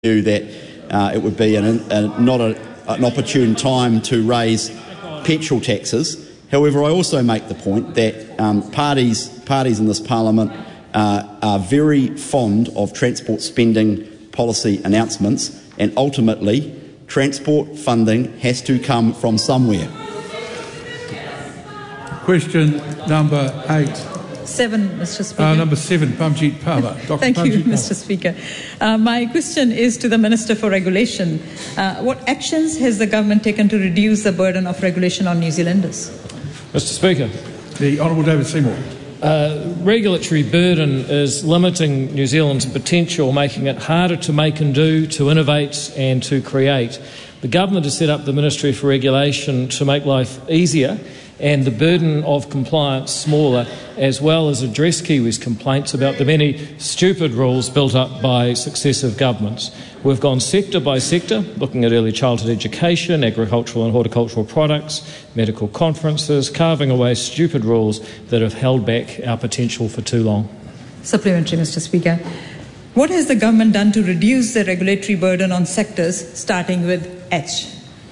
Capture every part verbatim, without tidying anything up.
view that uh, it would be an, a, not a, an opportune time to raise petrol taxes. However, I also make the point that um, parties, parties in this Parliament uh, are very fond of transport spending policy announcements, and ultimately transport funding has to come from somewhere. Question number eight. Seven, Mister Speaker. Uh, number seven, Pamjit Palmer. Doctor Thank Pamjit you, Palmer. Mister Speaker. Uh, my question is to the Minister for Regulation. Uh, what actions has the government taken to reduce the burden of regulation on New Zealanders? Mister Speaker. The Honourable David Seymour. Uh, regulatory burden is limiting New Zealand's potential, making it harder to make and do, to innovate and to create. The government has set up the Ministry for Regulation to make life easier and the burden of compliance smaller, as well as address Kiwis' complaints about the many stupid rules built up by successive governments. We've gone sector by sector, looking at early childhood education, agricultural and horticultural products, medical conferences, carving away stupid rules that have held back our potential for too long. Supplementary, Mister Speaker. What has the government done to reduce the regulatory burden on sectors, starting with H?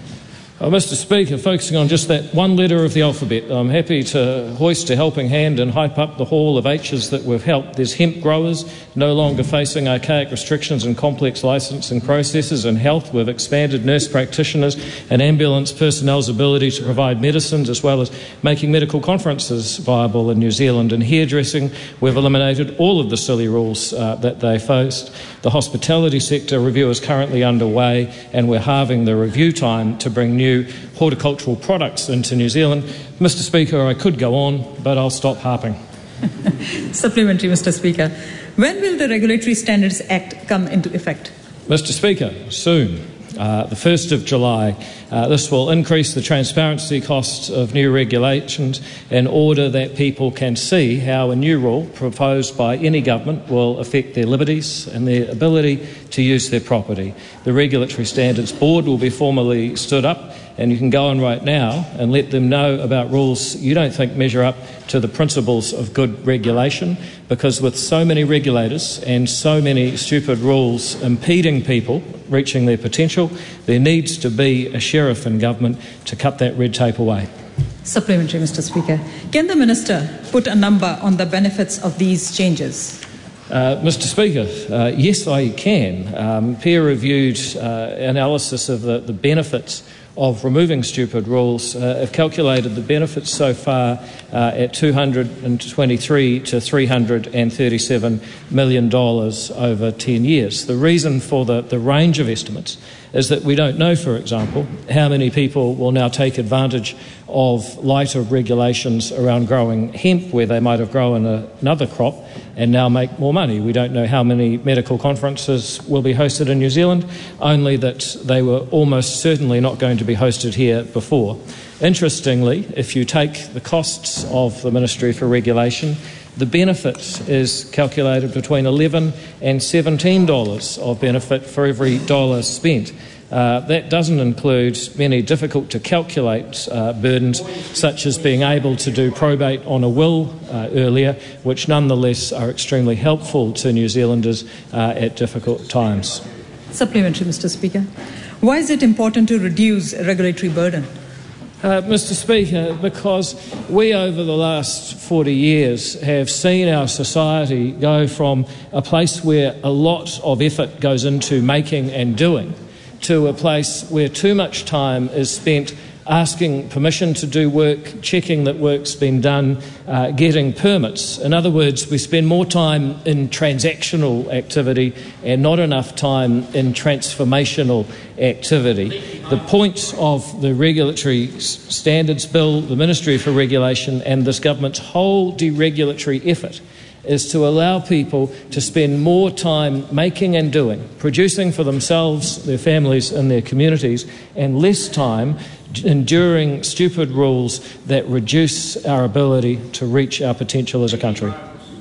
Oh, Mister Speaker, focusing on just that one letter of the alphabet, I'm happy to hoist a helping hand and hype up the haul of H's that we've helped. There's hemp growers no longer facing archaic restrictions and complex licensing processes. In health, we've expanded nurse practitioners and ambulance personnel's ability to provide medicines, as well as making medical conferences viable in New Zealand. In hairdressing, we've eliminated all of the silly rules uh, that they faced. The hospitality sector review is currently underway, and we're halving the review time to bring new horticultural products into New Zealand. Mister Speaker, I could go on, but I'll stop harping. Supplementary, Mister Speaker. When will the Regulatory Standards Act come into effect? Mister Speaker, soon. Uh, the first of July. Uh, this will increase the transparency costs of new regulations in order that people can see how a new rule proposed by any government will affect their liberties and their ability to use their property. The Regulatory Standards Board will be formally stood up, and you can go on right now and let them know about rules you don't think measure up to the principles of good regulation, because with so many regulators and so many stupid rules impeding people reaching their potential, there needs to be a sheriff in government to cut that red tape away. Supplementary, Mister Speaker. Can the Minister put a number on the benefits of these changes? Uh, Mister Speaker, uh, yes, I can. Um, peer-reviewed uh, analysis of the, the benefits of removing stupid rules uh, have calculated the benefits so far uh, at two hundred twenty-three to three hundred thirty-seven million dollars over ten years. The reason for the, the range of estimates is that we don't know, for example, how many people will now take advantage of lighter regulations around growing hemp, where they might have grown a, another crop and now make more money. We don't know how many medical conferences will be hosted in New Zealand, only that they were almost certainly not going to be hosted here before. Interestingly, if you take the costs of the Ministry for Regulation, the benefit is calculated between eleven and seventeen dollars of benefit for every dollar spent. Uh, that doesn't include many difficult to calculate uh, burdens, such as being able to do probate on a will uh, earlier, which nonetheless are extremely helpful to New Zealanders uh, at difficult times. Supplementary, Mister Speaker. Why is it important to reduce regulatory burden? Uh, Mister Speaker, because we over the last forty years have seen our society go from a place where a lot of effort goes into making and doing to a place where too much time is spent asking permission to do work, checking that work's been done, uh, getting permits. In other words, we spend more time in transactional activity and not enough time in transformational activity. The point of the Regulatory Standards Bill, the Ministry for Regulation, and this government's whole deregulatory effort is to allow people to spend more time making and doing, producing for themselves, their families and their communities, and less time enduring stupid rules that reduce our ability to reach our potential as a country.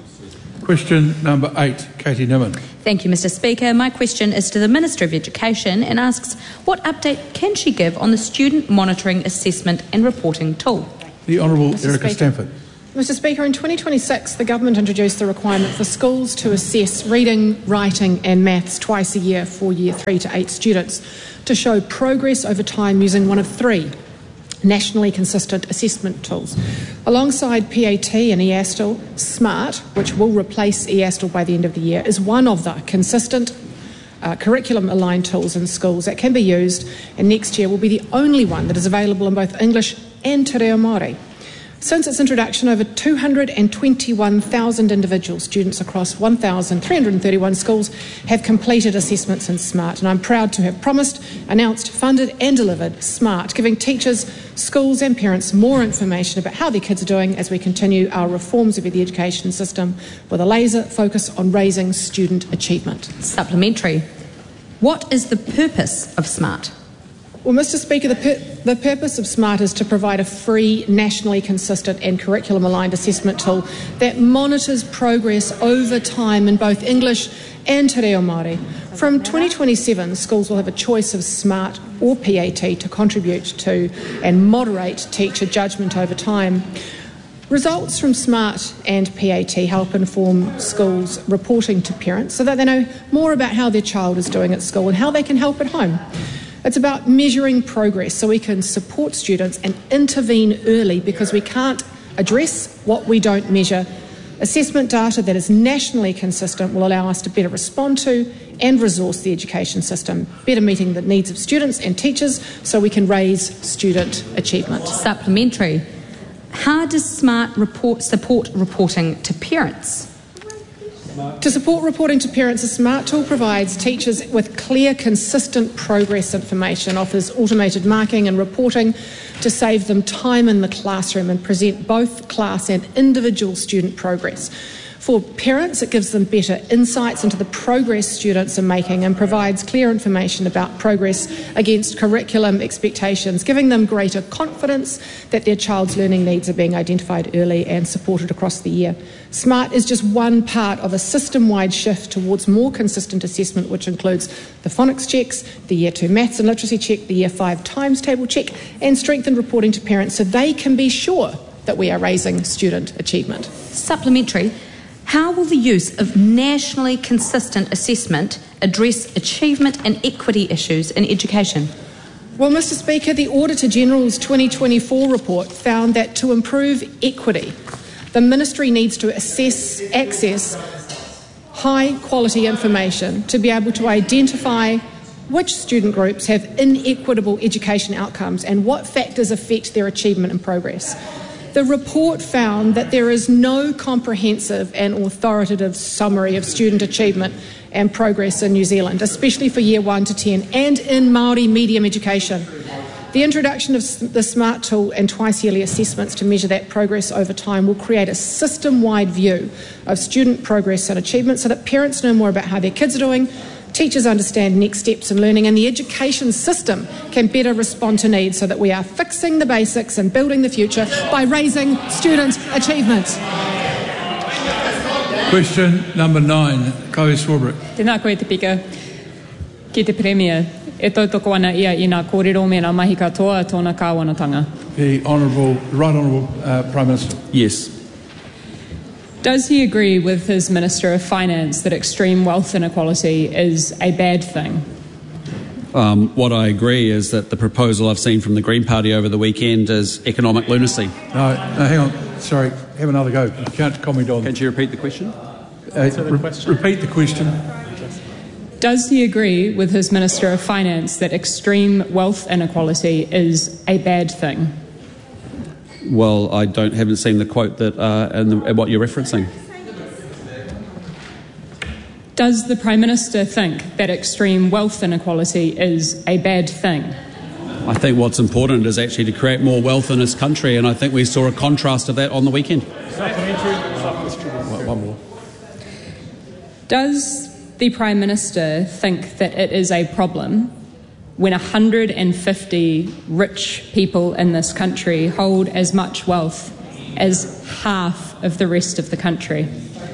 Question number eight, Katie Nimmin. Thank you, Mister Speaker. My question is to the Minister of Education and asks, what update can she give on the Student Monitoring Assessment and Reporting Tool? The Honourable Mister Erica Speaker. Stanford. Mr Speaker, in twenty twenty-six, the government introduced the requirement for schools to assess reading, writing and maths twice a year for year three to eight students to show progress over time using one of three nationally consistent assessment tools. Alongside P A T and E A S T L, SMART, which will replace E A S T L by the end of the year, is one of the consistent uh, curriculum-aligned tools in schools that can be used, and next year will be the only one that is available in both English and Te Reo Māori. Since its introduction, over two hundred twenty-one thousand individual students across one thousand three hundred thirty-one schools have completed assessments in SMART, and I'm proud to have promised, announced, funded and delivered SMART, giving teachers, schools and parents more information about how their kids are doing as we continue our reforms of the education system with a laser focus on raising student achievement. Supplementary. What is the purpose of SMART? Well, Mr Speaker, the, pur the purpose of SMART is to provide a free, nationally consistent and curriculum-aligned assessment tool that monitors progress over time in both English and Te Reo Māori. From twenty twenty-seven, schools will have a choice of SMART or P A T to contribute to and moderate teacher judgment over time. Results from SMART and P A T help inform schools' reporting to parents so that they know more about how their child is doing at school and how they can help at home. It's about measuring progress so we can support students and intervene early because we can't address what we don't measure. Assessment data that is nationally consistent will allow us to better respond to and resource the education system, better meeting the needs of students and teachers so we can raise student achievement. Supplementary. How does SMART report, support reporting to parents? To support reporting to parents, a SMART tool provides teachers with clear, consistent progress information, offers automated marking and reporting to save them time in the classroom and present both class and individual student progress. For parents, it gives them better insights into the progress students are making and provides clear information about progress against curriculum expectations, giving them greater confidence that their child's learning needs are being identified early and supported across the year. SMART is just one part of a system-wide shift towards more consistent assessment, which includes the phonics checks, the Year two Maths and Literacy check, the Year five Times Table check, and strengthened reporting to parents so they can be sure that we are raising student achievement. Supplementary. How will the use of nationally consistent assessment address achievement and equity issues in education? Well, Mr Speaker, the Auditor General's twenty twenty-four report found that to improve equity, the Ministry needs to assess, access high-quality information to be able to identify which student groups have inequitable education outcomes and what factors affect their achievement and progress. The report found that there is no comprehensive and authoritative summary of student achievement and progress in New Zealand, especially for Year one to ten and in Māori medium education. The introduction of the SMART tool and twice-yearly assessments to measure that progress over time will create a system-wide view of student progress and achievement so that parents know more about how their kids are doing, teachers understand next steps in learning, and the education system can better respond to needs so that we are fixing the basics and building the future by raising student achievement. Question number nine, Chloe Swarbrick. Tēnā koe te pika. Ki te Premier, e tautoko ana ia i ngā kōrero me ngā mahi katoa tōna kāwanatanga. The Honourable, Right Honourable uh, Prime Minister. Yes. Does he agree with his Minister of Finance that extreme wealth inequality is a bad thing? Um, what I agree is that the proposal I've seen from the Green Party over the weekend is economic lunacy. No, no, hang on. Sorry, have another go. You can't comment on... Can you repeat the question? Uh, re question? Repeat the question. Does he agree with his Minister of Finance that extreme wealth inequality is a bad thing? Well, I don't haven't seen the quote that uh, and, the, and what you're referencing. Does the Prime Minister think that extreme wealth inequality is a bad thing? I think what's important is actually to create more wealth in this country, and I think we saw a contrast of that on the weekend. One more. Does the Prime Minister think that it is a problem when one hundred fifty rich people in this country hold as much wealth as half of the rest of the country?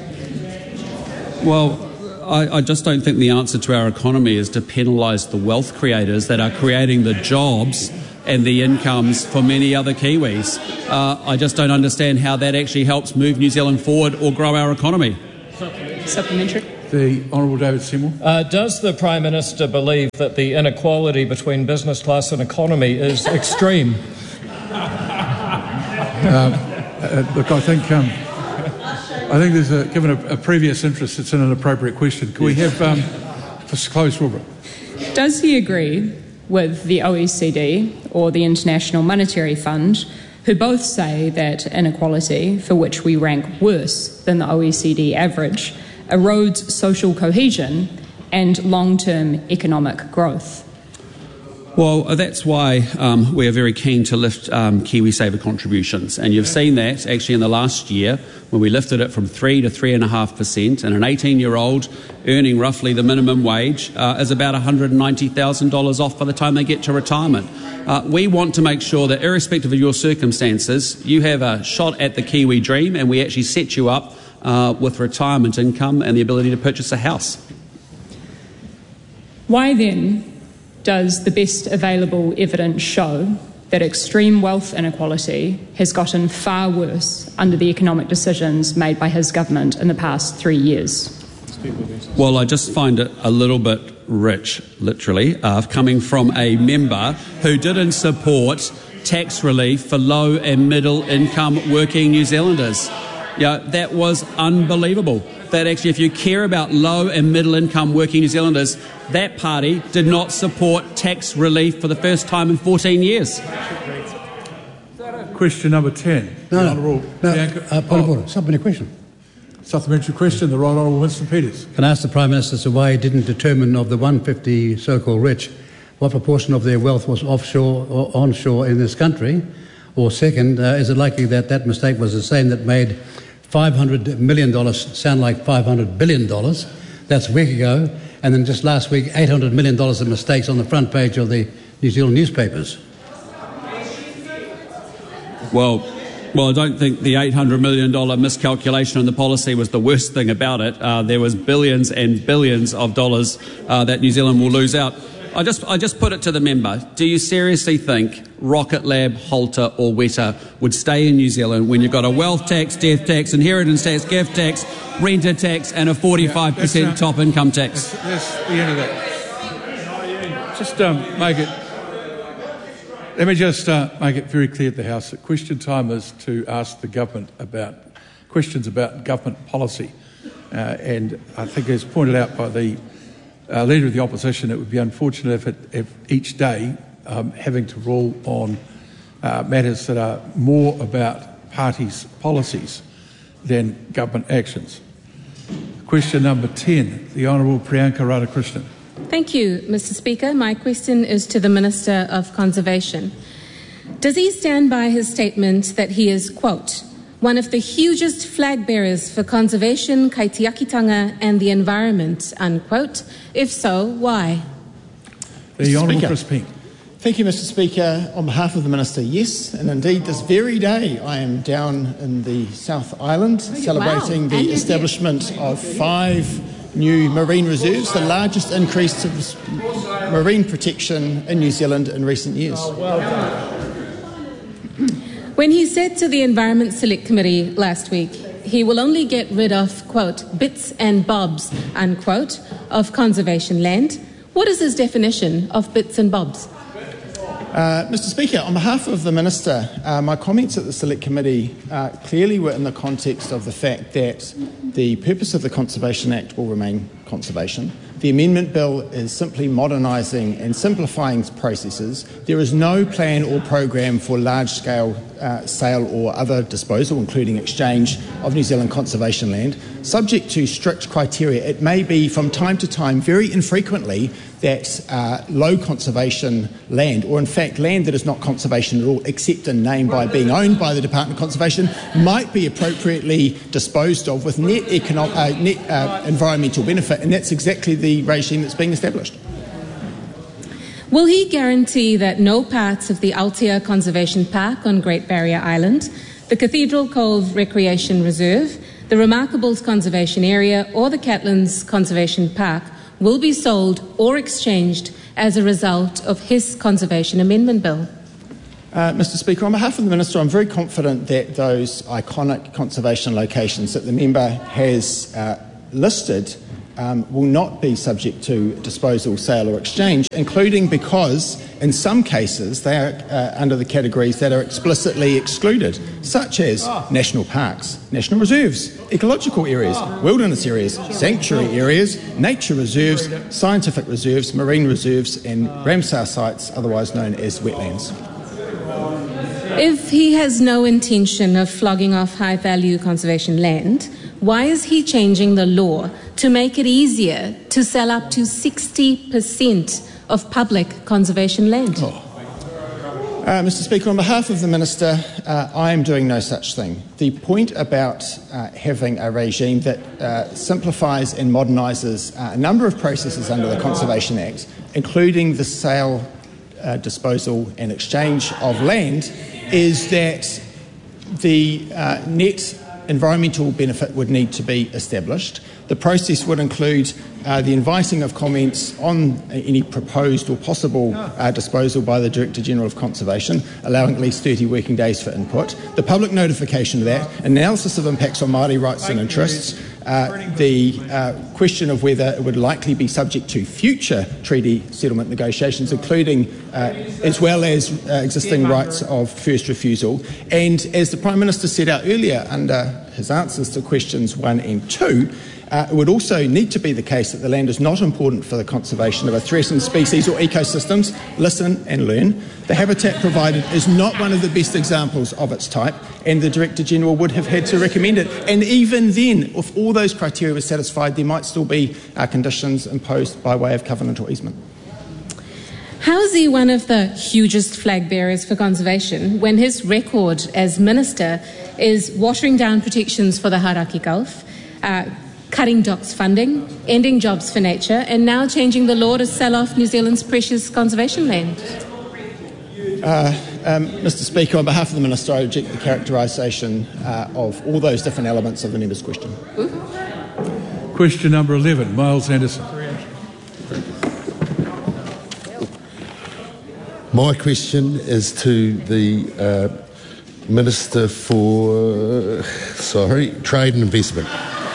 Well, I, I just don't think the answer to our economy is to penalise the wealth creators that are creating the jobs and the incomes for many other Kiwis. Uh, I just don't understand how that actually helps move New Zealand forward or grow our economy. Supplementary. The Honourable David Seymour. Uh, does the Prime Minister believe that the inequality between business class and economy is extreme? um, uh, look, I think um, I think there's a, given a, a previous interest, it's in an appropriate question. Can we have um, for close, Wilbur? Does he agree with the O E C D or the International Monetary Fund, who both say that inequality, for which we rank worse than the O E C D average, erodes social cohesion and long-term economic growth? Well, that's why um, we are very keen to lift um, KiwiSaver contributions. And you've seen that actually in the last year when we lifted it from three to three point five percent, and an eighteen-year-old earning roughly the minimum wage uh, is about one hundred ninety thousand dollars off by the time they get to retirement. Uh, we want to make sure that irrespective of your circumstances, you have a shot at the Kiwi dream, and we actually set you up uh, with retirement income and the ability to purchase a house. Why then does the best available evidence show that extreme wealth inequality has gotten far worse under the economic decisions made by his government in the past three years? Well, I just find it a little bit rich, literally, uh, coming from a member who didn't support tax relief for low and middle income working New Zealanders. Yeah, that was unbelievable. That actually, if you care about low and middle income working New Zealanders, that party did not support tax relief for the first time in fourteen years. Question number ten. No, the no, Honourable no Bianca, uh, point of order. Supplementary question. Supplementary question, the Right Honourable Winston Peters. Can I ask the Prime Minister as to why he didn't determine of the one hundred fifty so-called rich what proportion of their wealth was offshore or onshore in this country? Or second, uh, is it likely that that mistake was the same that made five hundred million dollars sound like five hundred billion dollars? That's a week ago. And then just last week, eight hundred million dollars of mistakes on the front page of the New Zealand newspapers. Well, well, I don't think the eight hundred million dollars miscalculation in the policy was the worst thing about it. Uh, there was billions and billions of dollars uh, that New Zealand will lose out. I just, I just put it to the member. Do you seriously think Rocket Lab, Halter or Weta would stay in New Zealand when you've got a wealth tax, death tax, inheritance tax, gift tax, renter tax and a forty-five percent yeah, top income tax? That's, that's the end of that. Just um, make it... Let me just uh, make it very clear at the House that question time is to ask the government about questions about government policy. Uh, and I think as pointed out by the Uh, Leader of the Opposition, it would be unfortunate if, it, if each day um, having to rule on uh, matters that are more about parties' policies than government actions. Question number ten, the Honourable Priyanka Radhakrishnan. Thank you, Mister Speaker. My question is to the Minister of Conservation. Does he stand by his statement that he is, quote, one of the hugest flag bearers for conservation, kaitiakitanga and the environment, unquote? If so, why? The Honourable Chris Pink. Thank you, Mister Speaker. On behalf of the Minister, yes, and indeed this very day I am down in the South Island celebrating wow. the establishment of five new marine reserves, the largest increase to marine protection in New Zealand in recent years. Oh, well done. When he said to the Environment Select Committee last week, he will only get rid of, quote, bits and bobs, unquote, of conservation land, what is his definition of bits and bobs? Uh, Mister Speaker, on behalf of the Minister, uh, my comments at the Select Committee uh, clearly were in the context of the fact that the purpose of the Conservation Act will remain conservation. The amendment bill is simply modernising and simplifying processes. There is no plan or program for large-scale uh, sale or other disposal, including exchange of New Zealand conservation land. Subject to strict criteria, it may be from time to time, very infrequently, that uh, low conservation land, or in fact land that is not conservation at all, except in name by being owned by the Department of Conservation, might be appropriately disposed of with net, economic, uh, net uh, environmental benefit, and that's exactly the regime that's being established. Will he guarantee that no parts of the Aotea Conservation Park on Great Barrier Island, the Cathedral Cove Recreation Reserve, the Remarkables Conservation Area or the Catlins Conservation Park will be sold or exchanged as a result of his Conservation Amendment Bill? Uh, Mr Speaker, on behalf of the Minister, I'm very confident that those iconic conservation locations that the member has uh, listed um, will not be subject to disposal, sale or exchange, including because in some cases they are uh, under the categories that are explicitly excluded, such as national parks, national reserves, ecological areas, wilderness areas, sanctuary areas, nature reserves, scientific reserves, marine reserves and Ramsar sites, otherwise known as wetlands. If he has no intention of flogging off high-value conservation land, why is he changing the law to make it easier to sell up to sixty percent of public conservation land? Oh. Uh, Mr Speaker, on behalf of the Minister, uh, I am doing no such thing. The point about uh, having a regime that uh, simplifies and modernises uh, a number of processes under the Conservation Act, including the sale, uh, disposal and exchange of land, is that the uh, net environmental benefit would need to be established. The process would include uh, the inviting of comments on any proposed or possible uh, disposal by the Director-General of Conservation, allowing at least thirty working days for input, the public notification of that, analysis of impacts on Māori rights and interests, uh, the uh, question of whether it would likely be subject to future treaty settlement negotiations, including uh, as well as uh, existing rights of first refusal. And as the Prime Minister set out earlier under his answers to questions one and two, Uh, it would also need to be the case that the land is not important for the conservation of a threatened species or ecosystems. Listen and learn. The habitat provided is not one of the best examples of its type, and the Director-General would have had to recommend it. And even then, if all those criteria were satisfied, there might still be uh, conditions imposed by way of covenant or easement. How is he one of the hugest flag bearers for conservation when his record as Minister is watering down protections for the Hauraki Gulf, uh, cutting D O C S funding, ending jobs for nature, and now changing the law to sell off New Zealand's precious conservation land? Uh, um, Mr Speaker, on behalf of the Minister, I reject the characterisation uh, of all those different elements of the member's question. Question number eleven, Miles Anderson. My question is to the uh, Minister for, uh, sorry, Trade and Investment.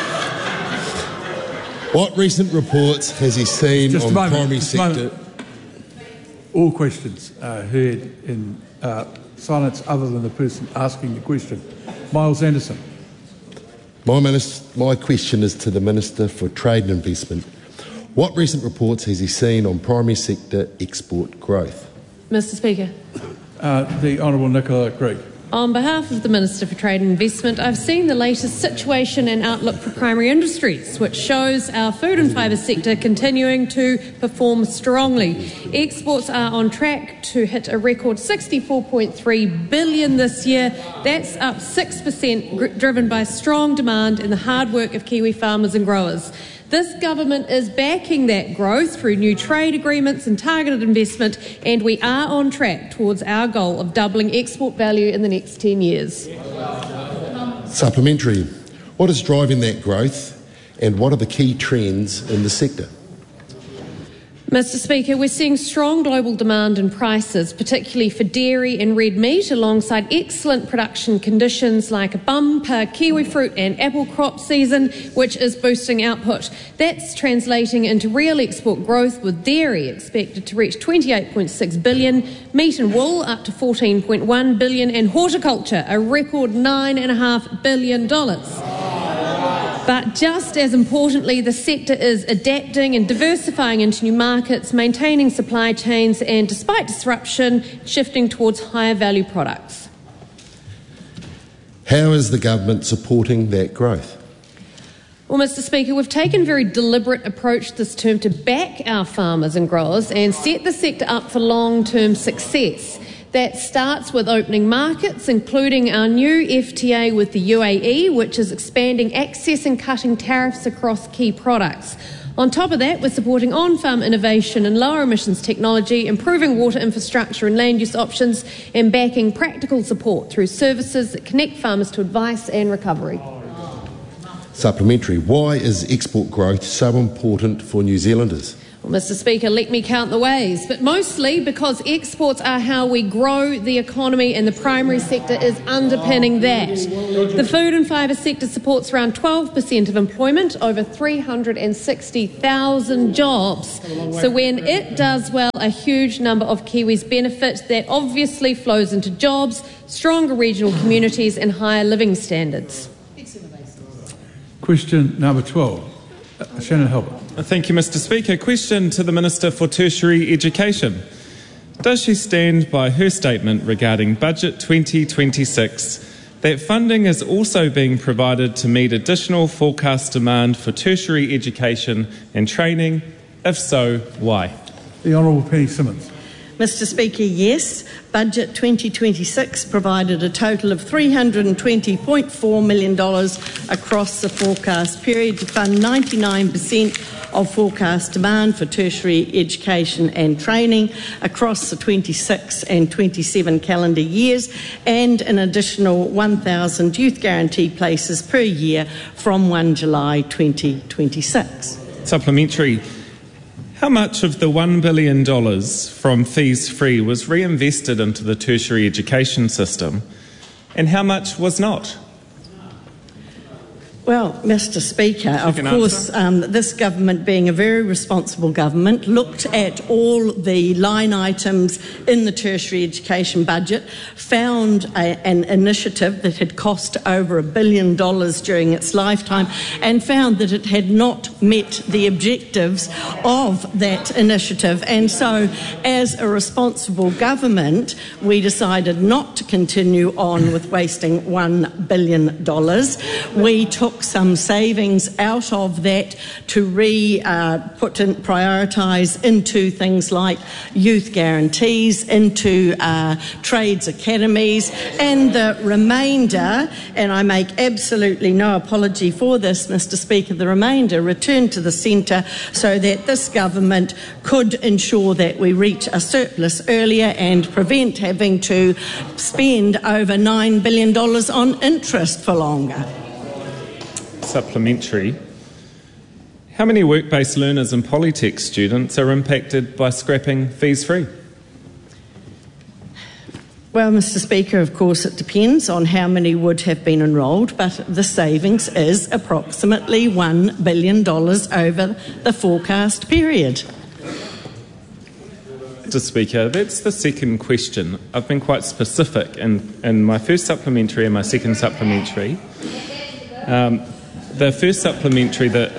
What recent reports has he seen Just on a moment, primary just a sector? moment. All questions are heard in uh, silence other than the person asking the question. Miles Anderson. My, minister, my question is to the Minister for Trade and Investment. What recent reports has he seen on primary sector export growth? Mister Speaker. Uh, the Honourable Nicola Greig. On behalf of the Minister for Trade and Investment, I've seen the latest situation and outlook for primary industries, which shows our food and fibre sector continuing to perform strongly. Exports are on track to hit a record sixty-four point three billion dollars this year. That's up six percent, driven by strong demand and the hard work of Kiwi farmers and growers. This government is backing that growth through new trade agreements and targeted investment, and we are on track towards our goal of doubling export value in the next ten years. Supplementary. What is driving that growth, and what are the key trends in the sector? Mister Speaker, we're seeing strong global demand and prices, particularly for dairy and red meat, alongside excellent production conditions like a bumper kiwi fruit and apple crop season, which is boosting output. That's translating into real export growth, with dairy expected to reach twenty-eight point six billion dollars, meat and wool up to fourteen point one billion dollars, and horticulture a record nine point five billion dollars. But just as importantly, the sector is adapting and diversifying into new markets, maintaining supply chains and, despite disruption, shifting towards higher value products. How is the government supporting that growth? Well, Mister Speaker, we've taken a very deliberate approach this term to back our farmers and growers and set the sector up for long-term success. That starts with opening markets, including our new F T A with the U A E, which is expanding access and cutting tariffs across key products. On top of that, we're supporting on-farm innovation and lower emissions technology, improving water infrastructure and land use options, and backing practical support through services that connect farmers to advice and recovery. Supplementary. Why is export growth so important for New Zealanders? Well, Mister Speaker, let me count the ways, but mostly because exports are how we grow the economy and the primary sector is underpinning that. The food and fibre sector supports around twelve percent of employment, over three hundred sixty thousand jobs. So when it does well, a huge number of Kiwis benefit. That obviously flows into jobs, stronger regional communities and higher living standards. Question number twelve. Uh, Shannon Halbert. Thank you, Mister Speaker. Question to the Minister for Tertiary Education. Does she stand by her statement regarding Budget twenty twenty-six that funding is also being provided to meet additional forecast demand for tertiary education and training? If so, why? The Honourable Penny Simmons. Mister Speaker, yes. Budget twenty twenty-six provided a total of three hundred twenty point four million dollars across the forecast period to fund ninety-nine percent of forecast demand for tertiary education and training across the twenty-six and twenty-seven calendar years, and an additional one thousand youth guarantee places per year from first July twenty twenty-six. Supplementary. How much of the one billion dollars from Fees Free was reinvested into the tertiary education system, and how much was not? Well, Mister Speaker, of course, um, this government, being a very responsible government, looked at all the line items in the tertiary education budget, found a, an initiative that had cost over a billion dollars during its lifetime, and found that it had not met the objectives of that initiative. And so, as a responsible government, we decided not to continue on with wasting one billion dollars. We took some savings out of that to re uh, put in, prioritise into things like youth guarantees, into uh, trades academies, and the remainder, and I make absolutely no apology for this, Mister Speaker, the remainder returned to the centre so that this government could ensure that we reach a surplus earlier and prevent having to spend over nine billion dollars on interest for longer. Supplementary. How many work-based learners and Polytech students are impacted by scrapping Fees Free? Well, Mister Speaker, of course it depends on how many would have been enrolled, but the savings is approximately one billion dollars over the forecast period. Mister Speaker, that's the second question. I've been quite specific in, in my first supplementary and my second supplementary. Um, The first supplementary that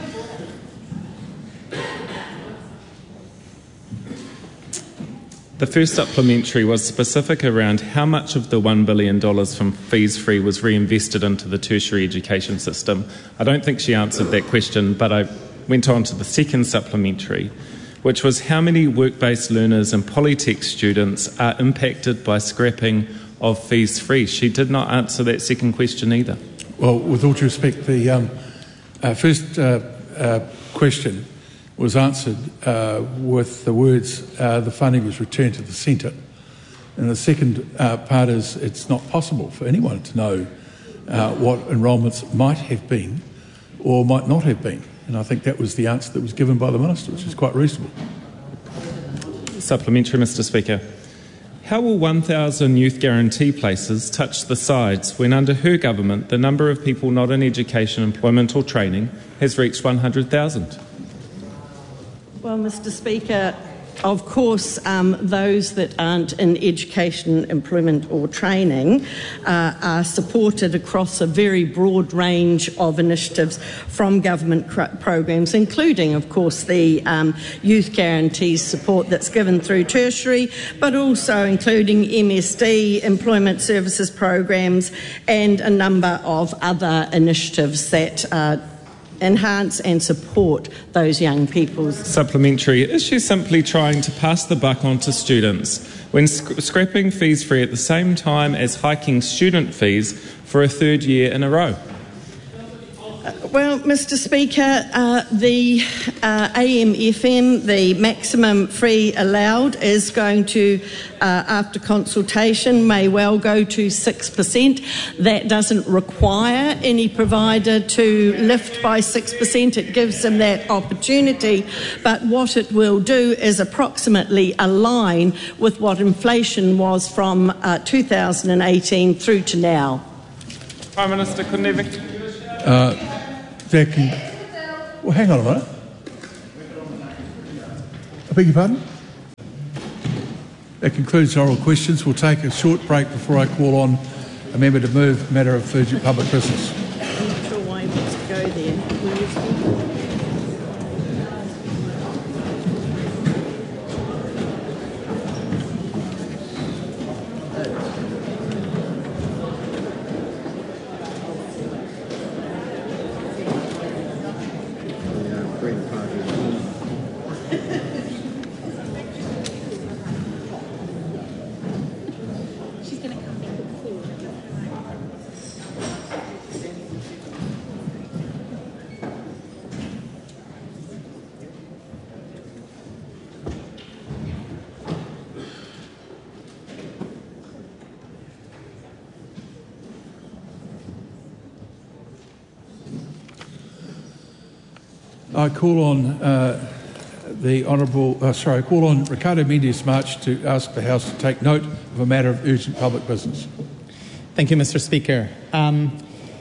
the first supplementary was specific around how much of the one billion dollars from Fees Free was reinvested into the tertiary education system. I don't think she answered that question, but I went on to the second supplementary, which was how many work-based learners and Polytech students are impacted by scrapping of Fees Free. She did not answer that second question either. Well, with all due respect, the um, uh, first uh, uh, question was answered uh, with the words, uh, the funding was returned to the centre. And the second uh, part is it's not possible for anyone to know uh, what enrolments might have been or might not have been. And I think that was the answer that was given by the Minister, which is quite reasonable. Supplementary, Mister Speaker. How will one thousand youth guarantee places touch the sides when under her government the number of people not in education, employment or training has reached one hundred thousand? Well, Mister Speaker, of course, um, those that aren't in education, employment or training uh, are supported across a very broad range of initiatives from government cr- programs, including, of course, the um, youth guarantees support that's given through tertiary, but also including M S D, employment services programs, and a number of other initiatives that uh, enhance and support those young people. Supplementary. Is she simply trying to pass the buck on to students when sc- scrapping Fees Free at the same time as hiking student fees for a third year in a row? Well, Mister Speaker, uh, the uh, A M F N, the maximum free allowed, is going to, uh, after consultation, may well go to six percent. That doesn't require any provider to lift by six percent. It gives them that opportunity. But what it will do is approximately align with what inflation was from uh, two thousand eighteen through to now. Prime Minister Kunevich. Uh, that can, well, hang on a minute. I beg your pardon? That concludes oral questions. We'll take a short break before I call on a member to move matter of urgent public business. I'm not sure why he wants to go there. Will you speak? I call on uh, the Honourable, uh, sorry, I call on Ricardo Mendes March to ask the House to take note of a matter of urgent public business. Thank you, Mister Speaker. Um,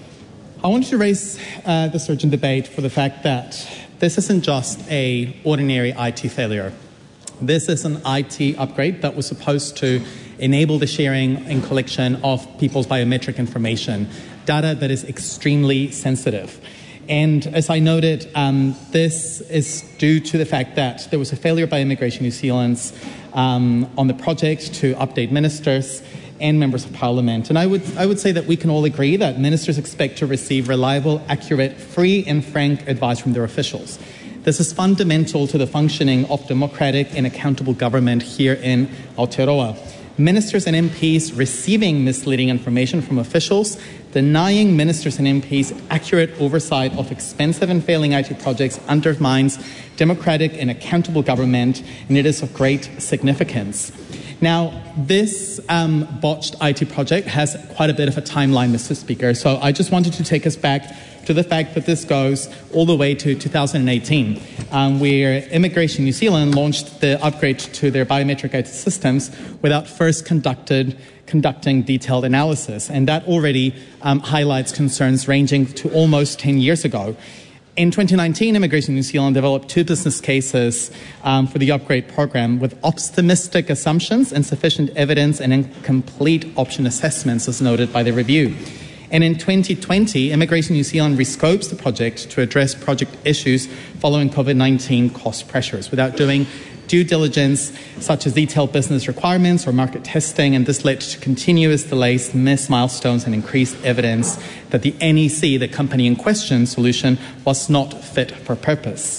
I wanted to raise uh, this urgent debate for the fact that this isn't just an ordinary I T failure. This is an I T upgrade that was supposed to enable the sharing and collection of people's biometric information, data that is extremely sensitive. And as I noted, um, this is due to the fact that there was a failure by Immigration New Zealand um, on the project to update ministers and members of Parliament. And I would, I would say that we can all agree that ministers expect to receive reliable, accurate, free and frank advice from their officials. This is fundamental to the functioning of democratic and accountable government here in Aotearoa. Ministers and M Ps receiving misleading information from officials, denying ministers and M Ps accurate oversight of expensive and failing I T projects undermines democratic and accountable government, and it is of great significance. Now, this um, botched I T project has quite a bit of a timeline, Mister Speaker, so I just wanted to take us back to the fact that this goes all the way to two thousand eighteen, um, where Immigration New Zealand launched the upgrade to their biometric I T systems without first conducted, conducting detailed analysis. And that already um, highlights concerns ranging to almost ten years ago. In twenty nineteen, Immigration New Zealand developed two business cases um, for the upgrade program with optimistic assumptions, insufficient evidence, and incomplete option assessments, as noted by the review. And in twenty twenty, Immigration New Zealand rescopes the project to address project issues following COVID nineteen cost pressures without doing due diligence such as detailed business requirements or market testing, and this led to continuous delays, missed milestones, and increased evidence that the N E C, the company in question solution, was not fit for purpose.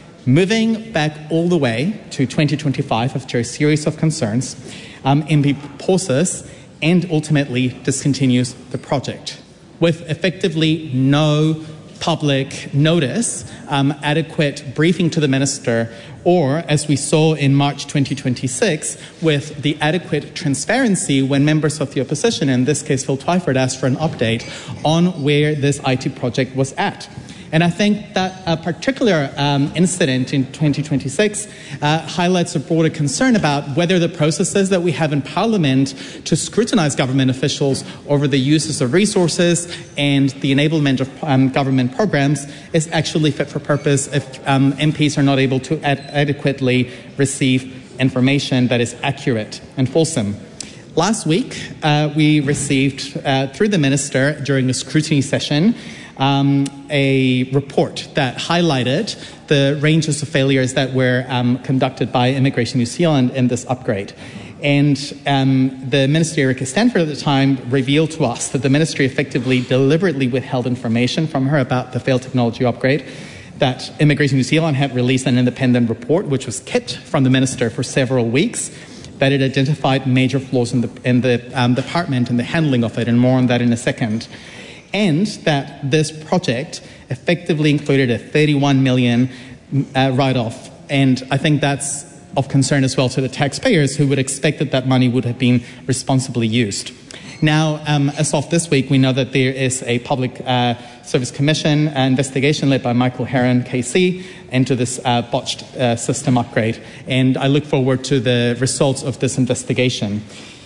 Moving back all the way to twenty twenty-five after a series of concerns, um, M P pauses and ultimately discontinues the project with effectively no public notice, um, adequate briefing to the minister, or, as we saw in March twenty twenty-six, with the adequate transparency when members of the opposition, in this case Phil Twyford, asked for an update on where this I T project was at. And I think that a particular um, incident in twenty twenty-six uh, highlights a broader concern about whether the processes that we have in Parliament to scrutinise government officials over the uses of resources and the enablement of um, government programmes is actually fit for purpose if um, M Ps are not able to ad- adequately receive information that is accurate and fulsome. Last week, uh, we received, uh, through the Minister during a scrutiny session, Um, a report that highlighted the ranges of failures that were um, conducted by Immigration New Zealand in this upgrade. And um, the Minister, Erica Stanford, at the time revealed to us that the Ministry effectively deliberately withheld information from her about the failed technology upgrade, that Immigration New Zealand had released an independent report which was kept from the Minister for several weeks, that it identified major flaws in the, in the um, department and the handling of it, and more on that in a second. and that this project effectively included a thirty-one million uh, write-off. And I think that's of concern as well to the taxpayers, who would expect that that money would have been responsibly used. Now, um, as of this week, we know that there is a Public uh, Service Commission investigation led by Michael Heron, K C, into this uh, botched uh, system upgrade. And I look forward to the results of this investigation.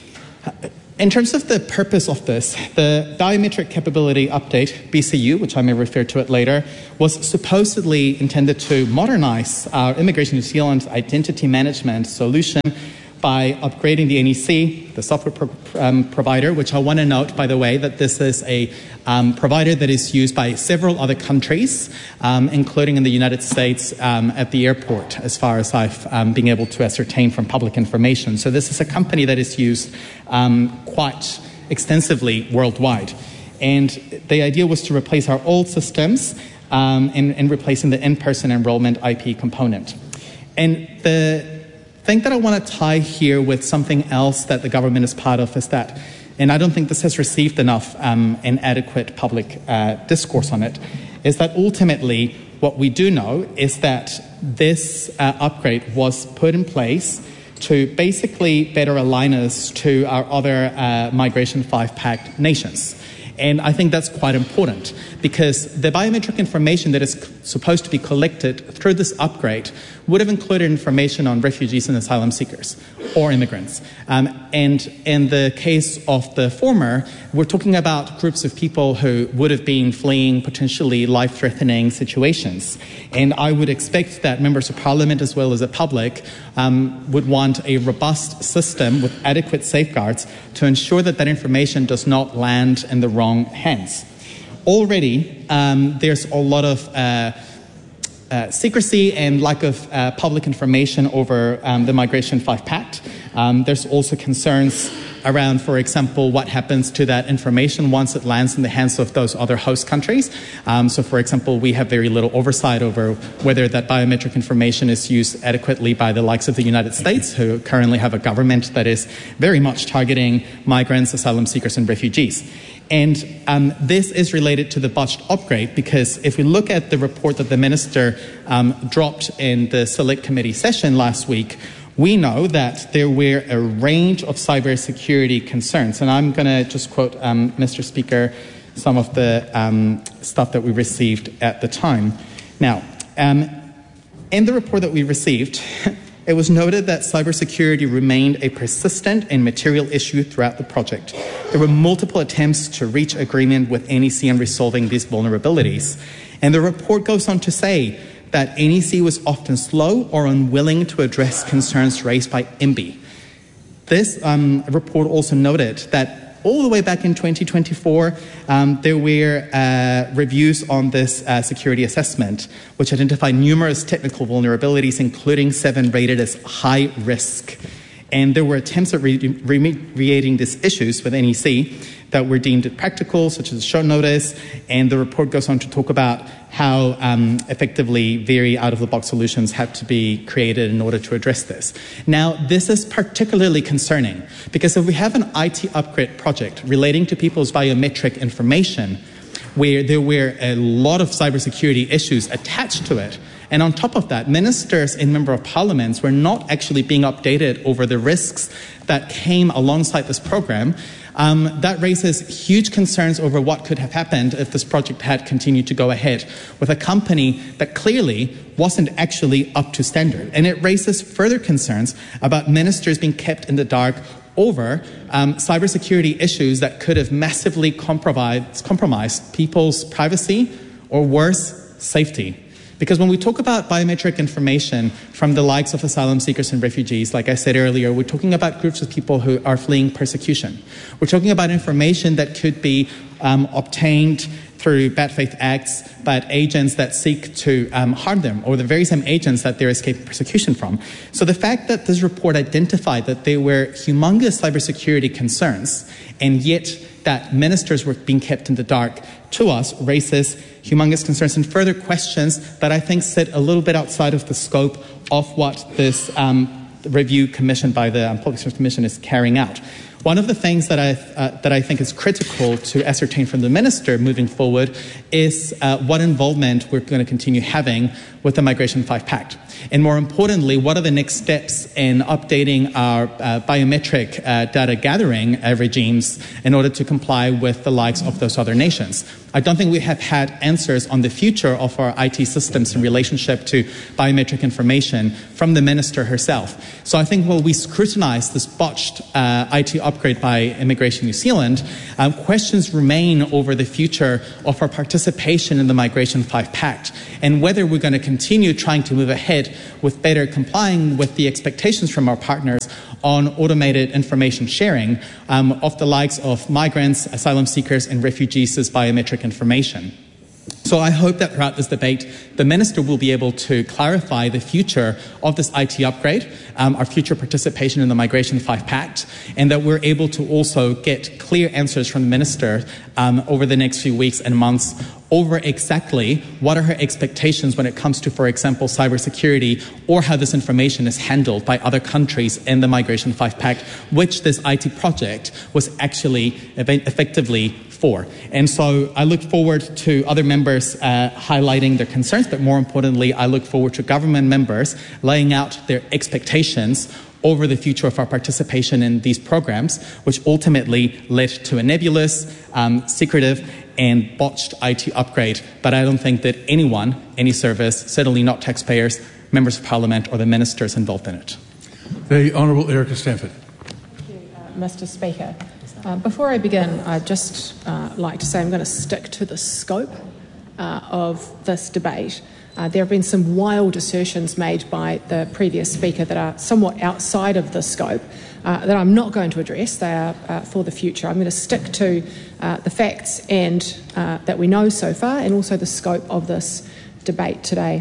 In terms of the purpose of this, the Biometric Capability Update, B C U, which I may refer to it later, was supposedly intended to modernize our Immigration New Zealand identity management solution by upgrading the N E C, the software pro um, provider, which I want to note, by the way, that this is a um, provider that is used by several other countries, um, including in the United States um, at the airport, as far as I've um, been able to ascertain from public information. So this is a company that is used um, quite extensively worldwide. And the idea was to replace our old systems um, in, in replacing the in-person enrollment I P component. And the thing that I want to tie here with something else that the government is part of is that, and I don't think this has received enough um, and adequate public uh, discourse on it, is that ultimately what we do know is that this uh, upgrade was put in place to basically better align us to our other uh, Migration five pact nations. And I think that's quite important, because the biometric information that is supposed to be collected through this upgrade would have included information on refugees and asylum seekers or immigrants. Um, and in the case of the former, we're talking about groups of people who would have been fleeing potentially life-threatening situations. And I would expect that members of parliament, as well as the public, um, would want a robust system with adequate safeguards to ensure that that information does not land in the wrong hands. Already, um, there's a lot of uh, uh, secrecy and lack of uh, public information over um, the Migration five pact. Um, there's also concerns around, for example, what happens to that information once it lands in the hands of those other host countries. Um, so, for example, we have very little oversight over whether that biometric information is used adequately by the likes of the United States, who currently have a government that is very much targeting migrants, asylum seekers, and refugees. And um, this is related to the botched upgrade, because if we look at the report that the Minister um, dropped in the Select Committee session last week, we know that there were a range of cybersecurity concerns. And I'm going to just quote, um, Mister Speaker, some of the um, stuff that we received at the time. Now, um, in the report that we received, it was noted that cybersecurity remained a persistent and material issue throughout the project. There were multiple attempts to reach agreement with N E C on resolving these vulnerabilities. And the report goes on to say that N E C was often slow or unwilling to address concerns raised by I M B I. This um, report also noted that all the way back in twenty twenty-four, um, there were uh, reviews on this uh, security assessment, which identified numerous technical vulnerabilities, including seven rated as high risk. And there were attempts at re remediating these issues with N E C that were deemed impractical, such as short notice. And the report goes on to talk about how um, effectively very out-of-the-box solutions had to be created in order to address this. Now, this is particularly concerning, because if we have an I T upgrade project relating to people's biometric information, where there were a lot of cybersecurity issues attached to it, and on top of that, ministers and members of parliaments were not actually being updated over the risks that came alongside this program, um, that raises huge concerns over what could have happened if this project had continued to go ahead with a company that clearly wasn't actually up to standard. And it raises further concerns about ministers being kept in the dark over um, cybersecurity issues that could have massively compromised, compromised people's privacy, or worse, safety. Because when we talk about biometric information from the likes of asylum seekers and refugees, like I said earlier, we're talking about groups of people who are fleeing persecution. We're talking about information that could be um, obtained through bad faith acts, but agents that seek to um, harm them, or the very same agents that they're escaping persecution from. So the fact that this report identified that there were humongous cybersecurity concerns, and yet that ministers were being kept in the dark, to us raises humongous concerns and further questions that I think sit a little bit outside of the scope of what this um, review commissioned by the um, Public Service Commission is carrying out. One of the things that I, uh, that I think is critical to ascertain from the Minister moving forward is uh, what involvement we're going to continue having with the Migration five Pact. And more importantly, what are the next steps in updating our uh, biometric uh, data gathering uh, regimes in order to comply with the likes of those other nations? I don't think we have had answers on the future of our I T systems in relationship to biometric information from the Minister herself. So I think while we scrutinise this botched uh, I T upgrade by Immigration New Zealand, um, questions remain over the future of our participation in the Migration five Pact and whether we're going to continue trying to move ahead with better complying with the expectations from our partners on automated information sharing um, of the likes of migrants, asylum seekers and refugees' biometric information. So I hope that throughout this debate, the Minister will be able to clarify the future of this I T upgrade, um, our future participation in the Migration five Pact, and that we're able to also get clear answers from the Minister um, over the next few weeks and months over exactly what are her expectations when it comes to, for example, cybersecurity or how this information is handled by other countries in the Migration five Pact, which this I T project was actually effectively for. And so I look forward to other members uh, highlighting their concerns, but more importantly, I look forward to government members laying out their expectations over the future of our participation in these programs, which ultimately led to a nebulous, um, secretive, and botched I T upgrade. But I don't think that anyone, any service, certainly not taxpayers, members of Parliament, or the ministers involved in it. The Honourable Erica Stanford. Thank you, uh, Mister Speaker. Uh, before I begin, I'd just uh, like to say I'm going to stick to the scope uh, of this debate. Uh, there have been some wild assertions made by the previous speaker that are somewhat outside of the scope uh, that I'm not going to address. They are uh, for the future. I'm going to stick to uh, the facts and uh, that we know so far, and also the scope of this debate today.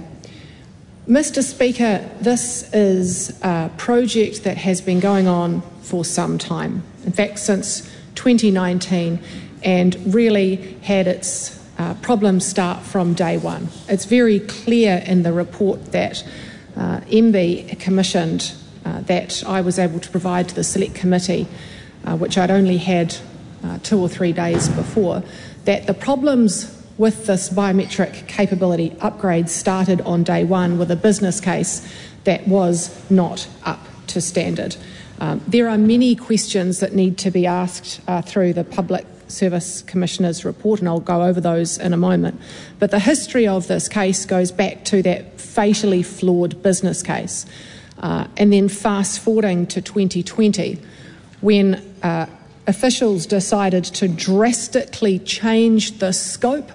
Mister Speaker, this is a project that has been going on for some time. In fact, since twenty nineteen, and really had its uh, problems start from day one. It's very clear in the report that uh, M B commissioned uh, that I was able to provide to the Select Committee, uh, which I'd only had uh, two or three days before, that the problems with this biometric capability upgrade started on day one with a business case that was not up to standard. Um, there are many questions that need to be asked uh, through the Public Service Commissioner's report, and I'll go over those in a moment. But the history of this case goes back to that fatally flawed business case. Uh, and then fast forwarding to twenty twenty, when uh, officials decided to drastically change the scope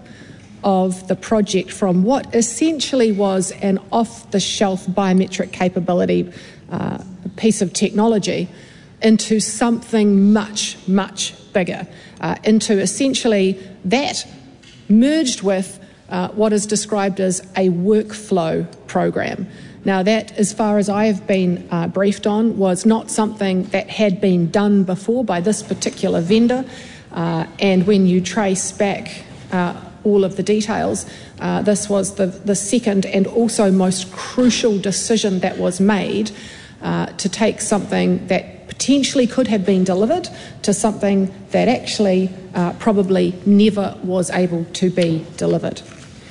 of the project from what essentially was an off-the-shelf biometric capability uh, piece of technology into something much, much bigger, uh, into essentially that merged with uh, what is described as a workflow program. Now that, as far as I have been uh, briefed on, was not something that had been done before by this particular vendor, uh, and when you trace back uh, all of the details, uh, this was the, the second and also most crucial decision that was made uh, to take something that potentially could have been delivered to something that actually uh, probably never was able to be delivered.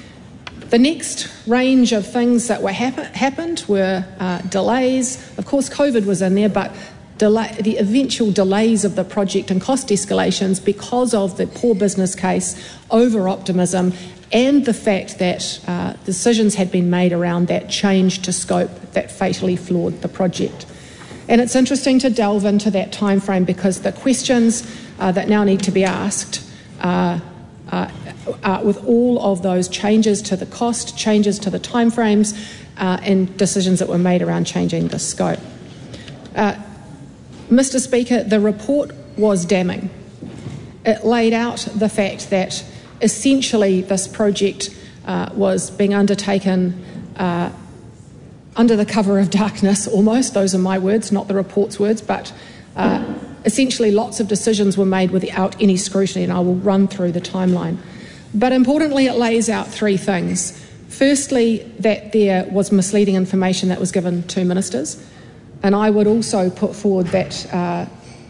The next range of things that were happen- happened were uh, delays. Of course, COVID was in there, but delay- the eventual delays of the project and cost escalations because of the poor business case, over-optimism, and the fact that uh, decisions had been made around that change to scope that fatally flawed the project. And it's interesting to delve into that time frame because the questions uh, that now need to be asked uh, uh, uh, with all of those changes to the cost, changes to the timeframes, uh, and decisions that were made around changing the scope. Uh, Mister Speaker, the report was damning. It laid out the fact that essentially this project uh, was being undertaken uh, under the cover of darkness almost. Those are my words, not the report's words, but uh, essentially lots of decisions were made without any scrutiny, and I will run through the timeline. But importantly, it lays out three things. Firstly, that there was misleading information that was given to ministers, and I would also put forward that uh,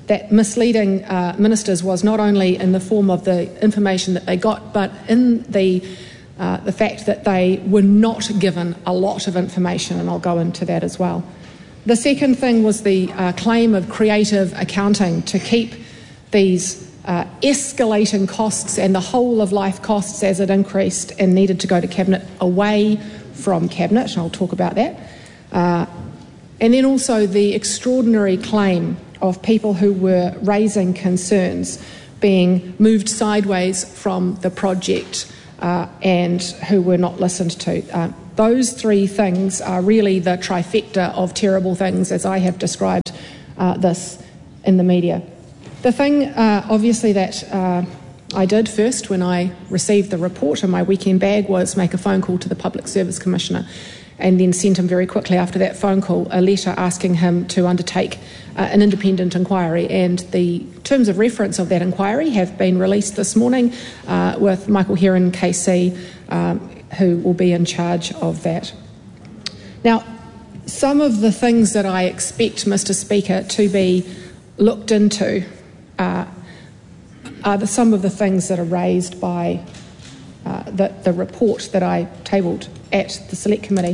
that misleading uh, ministers was not only in the form of the information that they got, but in the uh, the fact that they were not given a lot of information, and I'll go into that as well. The second thing was the uh, claim of creative accounting to keep these uh, escalating costs and the whole of life costs as it increased and needed to go to Cabinet away from Cabinet, and I'll talk about that. Uh, and then also the extraordinary claim of people who were raising concerns being moved sideways from the project uh, and who were not listened to. Uh, those three things are really the trifecta of terrible things as I have described uh, this in the media. The thing, uh, obviously, that uh, I did first when I received the report in my weekend bag was make a phone call to the Public Service Commissioner, and then sent him very quickly after that phone call a letter asking him to undertake uh, an independent inquiry. And the terms of reference of that inquiry have been released this morning uh, with Michael Heron K C, um, who will be in charge of that. Now, some of the things that I expect, Mister Speaker, to be looked into uh, are the, some of the things that are raised by uh, the, the report that I tabled at the Select Committee.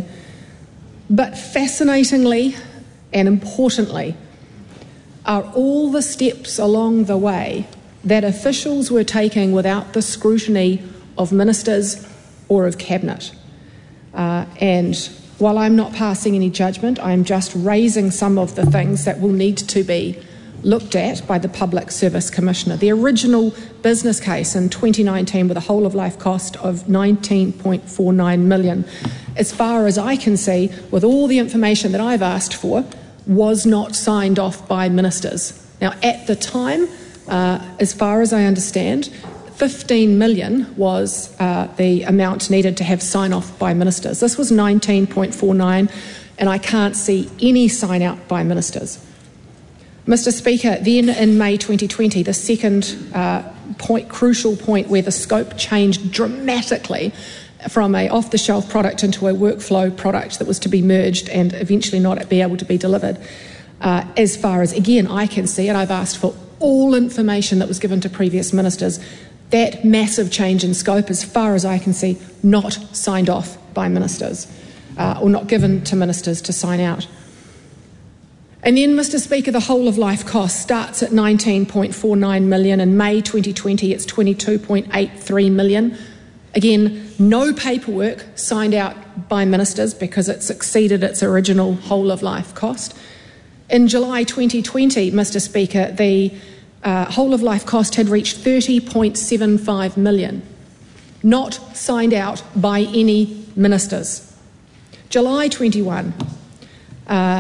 But fascinatingly and importantly are all the steps along the way that officials were taking without the scrutiny of ministers or of Cabinet. Uh, and while I'm not passing any judgment, I'm just raising some of the things that will need to be looked at by the Public Service Commissioner. The original business case in twenty nineteen with a whole of life cost of nineteen point four nine million, as far as I can see, with all the information that I've asked for, was not signed off by ministers. Now, at the time, uh, as far as I understand, fifteen million was uh, the amount needed to have sign off by ministers. This was nineteen point four nine, and I can't see any sign out by ministers. Mister Speaker, then in May twenty twenty, the second uh, point, crucial point where the scope changed dramatically from a off-the-shelf product into a workflow product that was to be merged and eventually not be able to be delivered. Uh, as far as, again, I can see it, I've asked for all information that was given to previous ministers. That massive change in scope, as far as I can see, not signed off by ministers uh, or not given to ministers to sign out. And then, Mister Speaker, the whole of life cost starts at nineteen point four nine million. In May twenty twenty, it's twenty-two point eight three million. Again, no paperwork signed out by ministers because it's exceeded its original whole of life cost. In July twenty twenty, Mister Speaker, the uh, whole of life cost had reached thirty point seven five million, not signed out by any ministers. July twenty-one, uh,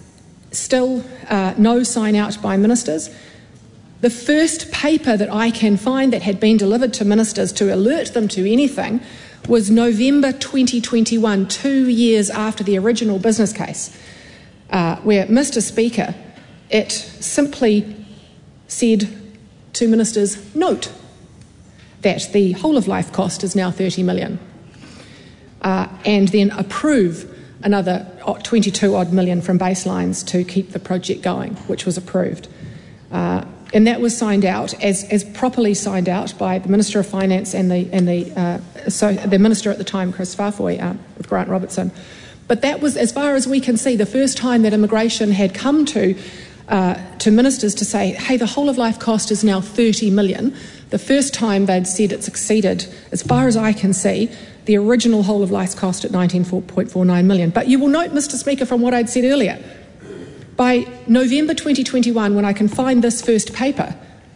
still uh, no sign out by ministers. The first paper that I can find that had been delivered to ministers to alert them to anything was November twenty twenty-one, two years after the original business case, uh, where, Mister Speaker, it simply said to ministers, note that the whole of life cost is now thirty million, uh, and then approve another twenty-two odd million from baselines to keep the project going, which was approved. Uh, and that was signed out as, as properly signed out by the Minister of Finance and the and the uh, so the Minister at the time, Chris Farfoy, uh, with Grant Robertson. But that was, as far as we can see, the first time that immigration had come to uh, to ministers to say, hey, the whole of life cost is now thirty million. The first time they'd said it's exceeded, as far as I can see, the original whole of life cost at nineteen point four nine million. But you will note, Mister Speaker, from what I'd said earlier, by November twenty twenty-one, when I can find this first paper,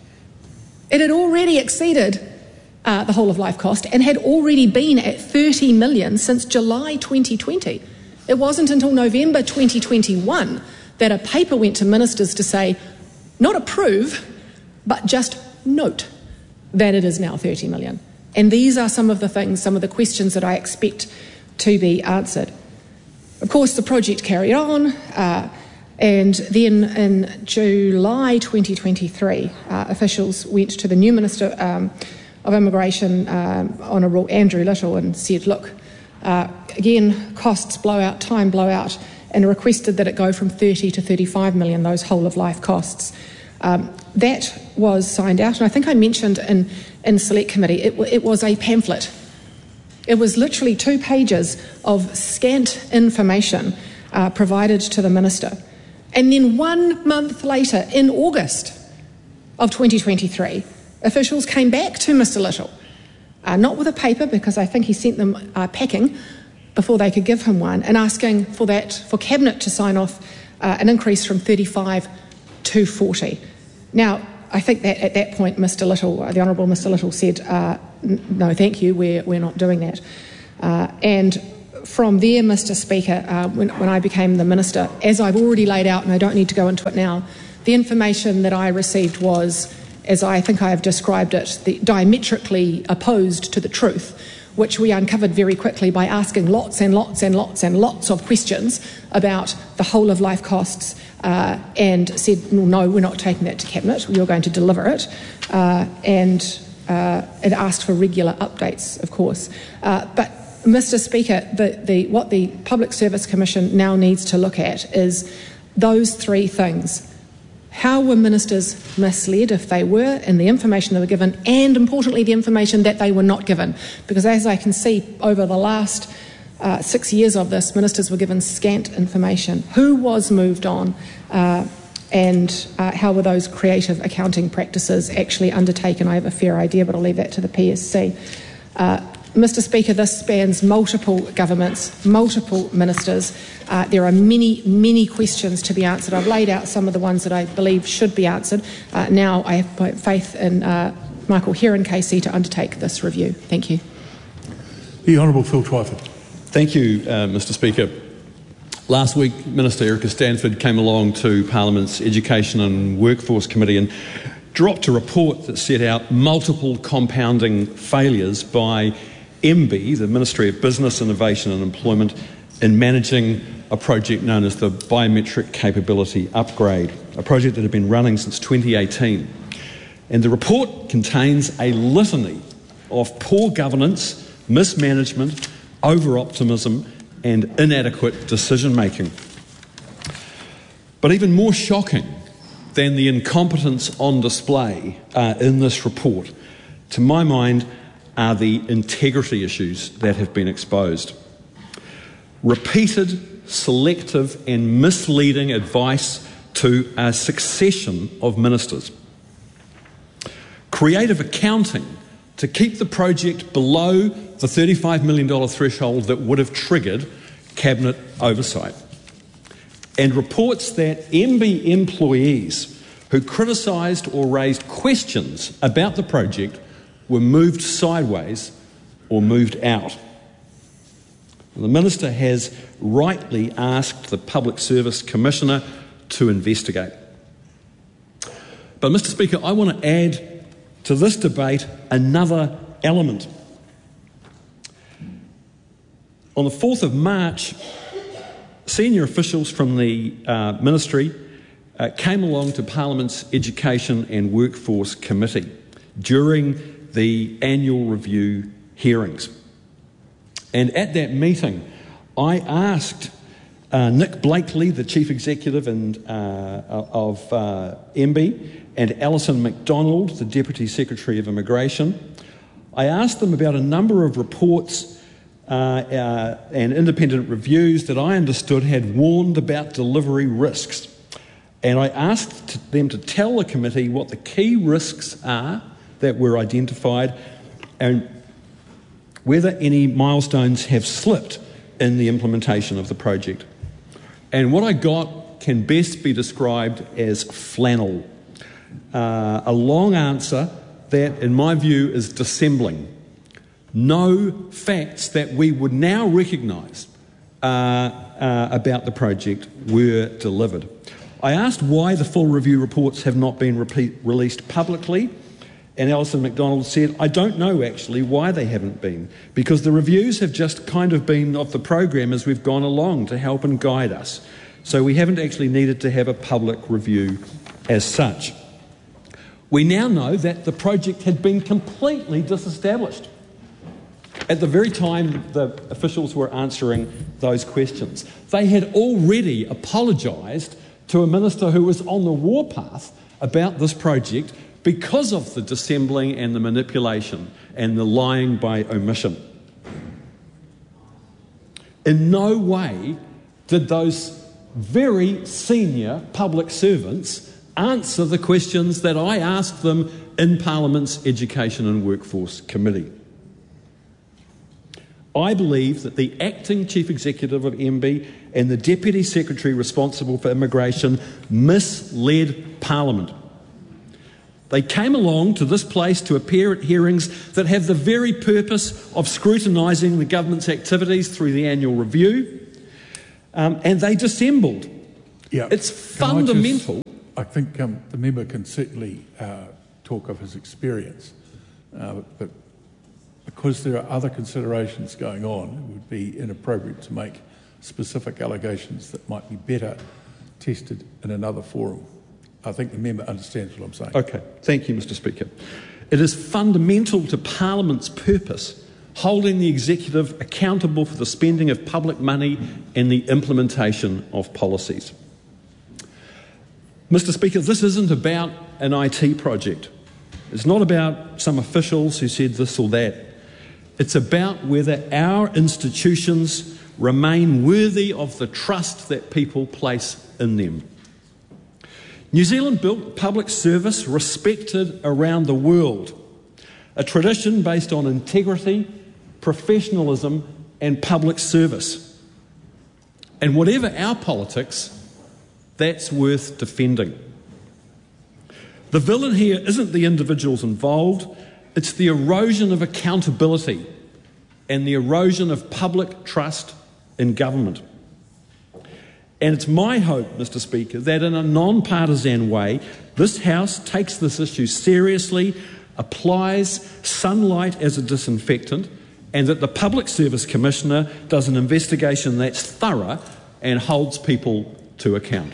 it had already exceeded uh, the whole of life cost and had already been at thirty million since July twenty twenty. It wasn't until November twenty twenty-one that a paper went to ministers to say, not approve, but just note that it is now thirty million. And these are some of the things, some of the questions that I expect to be answered. Of course, the project carried on, uh, and then in July twenty twenty-three, uh, officials went to the new Minister um, of Immigration, um, Honourable Andrew Little, and said, look, uh, again, costs blow out, time blow out, and requested that it go from thirty to thirty-five million, those whole of life costs. Um, that was signed out, and I think I mentioned in, in Select Committee, it, it was a pamphlet. It was literally two pages of scant information uh, provided to the Minister. And then one month later, in August of twenty twenty-three, officials came back to Mr Little, uh, not with a paper, because I think he sent them uh, packing before they could give him one, and asking for that, for Cabinet to sign off uh, an increase from thirty-five to forty. Now, I think that at that point, Mr Little, uh, the Honourable Mr Little said, uh, no, thank you, we're, we're not doing that. Uh, and from there, Mr Speaker, uh, when, when I became the Minister, as I've already laid out, and I don't need to go into it now, the information that I received was, as I think I have described it, the, diametrically opposed to the truth, which we uncovered very quickly by asking lots and lots and lots and lots of questions about the whole of life costs, uh, and said, no, we're not taking that to Cabinet, you're going to deliver it, uh, and uh, it asked for regular updates, of course. Uh, but Mr Speaker, the, the, what the Public Service Commission now needs to look at is those three things. How were ministers misled, if they were, in the information they were given, and importantly the information that they were not given? Because as I can see over the last uh, six years of this, ministers were given scant information. Who was moved on, uh, and uh, how were those creative accounting practices actually undertaken? I have a fair idea, but I'll leave that to the P S C. Uh, Mr Speaker, this spans multiple governments, multiple ministers. Uh, there are many, many questions to be answered. I've laid out some of the ones that I believe should be answered. Uh, now I have faith in uh, Michael Heron K C to undertake this review. Thank you. The Honourable Phil Twyford. Thank you, uh, Mr Speaker. Last week, Minister Erica Stanford came along to Parliament's Education and Workforce Committee and dropped a report that set out multiple compounding failures by M B, the Ministry of Business, Innovation and Employment, in managing a project known as the Biometric Capability Upgrade, a project that had been running since twenty eighteen. And the report contains a litany of poor governance, mismanagement, over-optimism and inadequate decision-making. But even more shocking than the incompetence on display uh, in this report, to my mind, are the integrity issues that have been exposed. Repeated, selective and misleading advice to a succession of ministers. Creative accounting to keep the project below the thirty-five million dollars threshold that would have triggered Cabinet oversight. And reports that M B employees who criticised or raised questions about the project were moved sideways or moved out. The Minister has rightly asked the Public Service Commissioner to investigate. But, Mr Speaker, I want to add to this debate another element. On the fourth of March, senior officials from the uh, Ministry uh, came along to Parliament's Education and Workforce Committee during the annual review hearings. And at that meeting, I asked uh, Nick Blakely, the Chief Executive and, uh, of uh, M B, and Alison MacDonald, the Deputy Secretary of Immigration, I asked them about a number of reports uh, uh, and independent reviews that I understood had warned about delivery risks. And I asked them to tell the committee what the key risks are that were identified and whether any milestones have slipped in the implementation of the project. And what I got can best be described as flannel. Uh, a long answer that, in my view, is dissembling. No facts that we would now recognise uh, uh, about the project were delivered. I asked why the full review reports have not been repeat, released publicly, and Alison MacDonald said, I don't know actually why they haven't been, because the reviews have just kind of been of the program as we've gone along to help and guide us. So we haven't actually needed to have a public review as such. We now know that the project had been completely disestablished at the very time the officials were answering those questions. They had already apologised to a minister who was on the warpath about this project because of the dissembling and the manipulation and the lying by omission. In no way did those very senior public servants answer the questions that I asked them in Parliament's Education and Workforce Committee. I believe that the acting Chief Executive of M B and the Deputy Secretary responsible for immigration misled Parliament. They came along to this place to appear at hearings that have the very purpose of scrutinising the government's activities through the annual review, um, and they dissembled. Yeah. It's Can fundamental. I, just, I think um, the member can certainly uh, talk of his experience, uh, but because there are other considerations going on, it would be inappropriate to make specific allegations that might be better tested in another forum. I think the member understands what I'm saying. Okay, thank you, Mr Speaker. It is fundamental to Parliament's purpose, holding the executive accountable for the spending of public money and the implementation of policies. Mr Speaker, this isn't about an I T project. It's not about some officials who said this or that. It's about whether our institutions remain worthy of the trust that people place in them. New Zealand built public service respected around the world, a tradition based on integrity, professionalism and public service. And whatever our politics, that's worth defending. The villain here isn't the individuals involved, it's the erosion of accountability and the erosion of public trust in government. And it's my hope, Mr Speaker, that in a non-partisan way, this House takes this issue seriously, applies sunlight as a disinfectant, and that the Public Service Commissioner does an investigation that's thorough and holds people to account.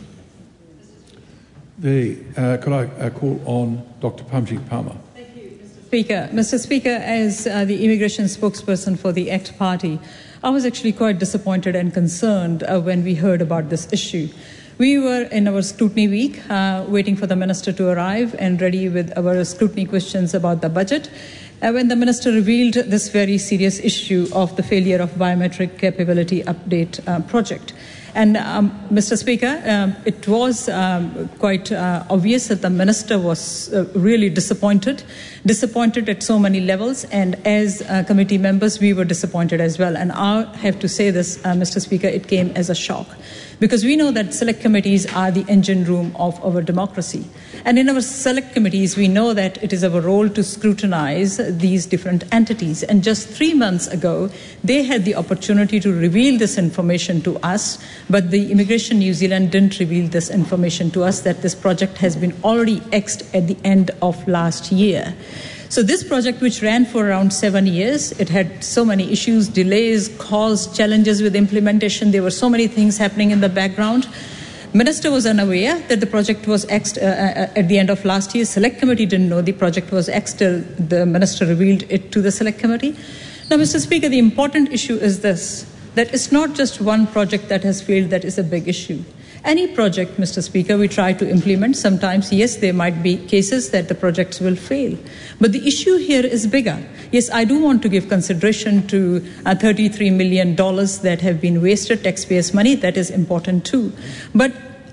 The, uh, could I uh, call on Doctor Pamjit Palmer? Speaker. Mister Speaker, as uh, the immigration spokesperson for the ACT Party, I was actually quite disappointed and concerned uh, when we heard about this issue. We were in our scrutiny week, uh, waiting for the minister to arrive and ready with our scrutiny questions about the budget, uh, when the minister revealed this very serious issue of the failure of biometric capability update uh, project. And um, Mister Speaker, um, it was um, quite uh, obvious that the minister was uh, really disappointed, disappointed at so many levels, and as uh, committee members, we were disappointed as well. And I have to say this, uh, Mister Speaker, it came as a shock, because we know that select committees are the engine room of our democracy. And in our select committees, we know that it is our role to scrutinize these different entities. And just three months ago, they had the opportunity to reveal this information to us, but the Immigration New Zealand didn't reveal this information to us, that this project has been already X'd at the end of last year. So this project, which ran for around seven years, it had so many issues, delays, costs, challenges with implementation. There were so many things happening in the background. Minister was unaware that the project was X'd uh, at the end of last year. Select committee didn't know the project was X'd till the minister revealed it to the select committee. Now, Mister Speaker, the important issue is this, that it's not just one project that has failed that is a big issue. Any project, Mister Speaker, we try to implement, sometimes, yes, there might be cases that the projects will fail. But the issue here is bigger. Yes, I do want to give consideration to uh, thirty-three million dollars that have been wasted, taxpayers' money. That is important too. But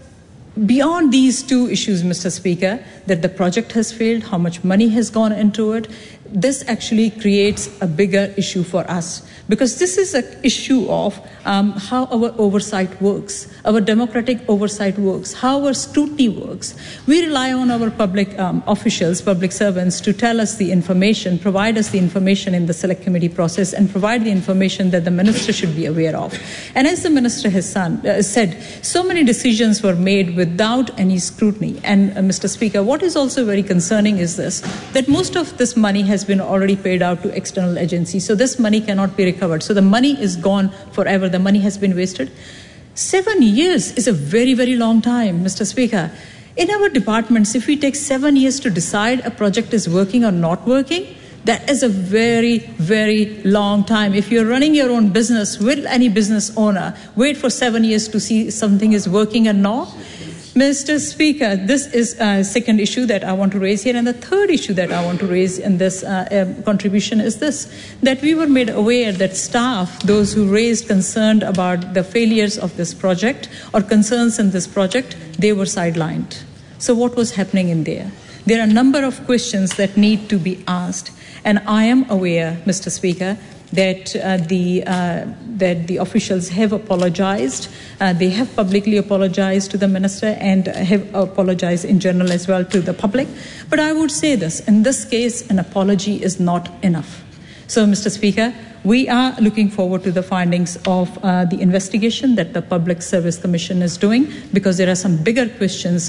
beyond these two issues, Mister Speaker, that the project has failed, how much money has gone into it, this actually creates a bigger issue for us. Because this is an issue of um, how our oversight works, our democratic oversight works, how our scrutiny works. We rely on our public um, officials, public servants, to tell us the information, provide us the information in the select committee process, and provide the information that the minister should be aware of. And as the minister has son, uh, said, so many decisions were made without any scrutiny. And uh, Mister Speaker, what is also very concerning is this, that most of this money has been already paid out to external agencies. So this money cannot be recovered. So the money is gone forever. The money has been wasted. Seven years is a very, very long time, Mister Speaker. In our departments, if we take seven years to decide a project is working or not working, That is a very, very long time. If you're running your own business, will any business owner wait for seven years to see if something is working or not? Mister Speaker, this is a second issue that I want to raise here. And the third issue that I want to raise in this uh, uh, contribution is this, that we were made aware that staff, those who raised concern about the failures of this project or concerns in this project, they were sidelined. So what was happening in there? There are a number of questions that need to be asked. And I am aware, Mister Speaker, that uh, the uh, that the officials have apologized. Uh, they have publicly apologized to the minister and have apologized in general as well to the public. But I would say this, in this case, an apology is not enough. So, Mister Speaker, we are looking forward to the findings of uh, the investigation that the Public Service Commission is doing, because there are some bigger questions